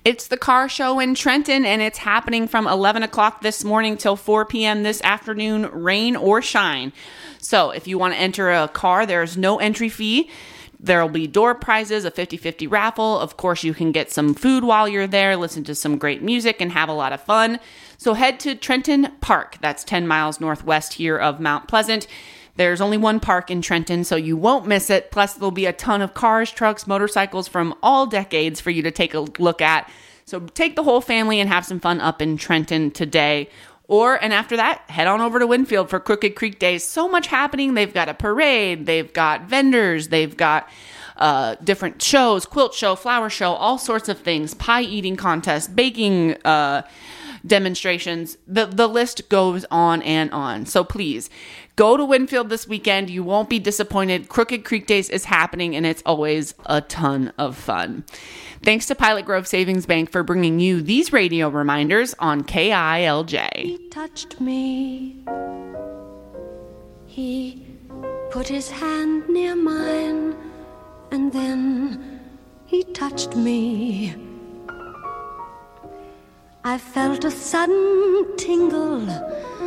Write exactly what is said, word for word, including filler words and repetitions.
It's the car show in Trenton, and it's happening from eleven o'clock this morning till four p.m. this afternoon, rain or shine. So if you want to enter a car, there's no entry fee. There will be door prizes, a fifty-fifty raffle. Of course, you can get some food while you're there, listen to some great music, and have a lot of fun. So head to Trenton Park. That's ten miles northwest here of Mount Pleasant. There's only one park in Trenton, so you won't miss it. Plus, there'll be a ton of cars, trucks, motorcycles from all decades for you to take a look at. So take the whole family and have some fun up in Trenton today. Or, and after that, head on over to Winfield for Crooked Creek Days. So much happening. They've got a parade. They've got vendors. They've got uh, different shows, quilt show, flower show, all sorts of things, pie eating contest, baking uh, demonstrations. The, the list goes on and on. So please, go to Winfield this weekend. You won't be disappointed. Crooked Creek Days is happening, and it's always a ton of fun. Thanks to Pilot Grove Savings Bank for bringing you these radio reminders on K I L J. He touched me. He put his hand near mine, and then he touched me. I felt a sudden tingle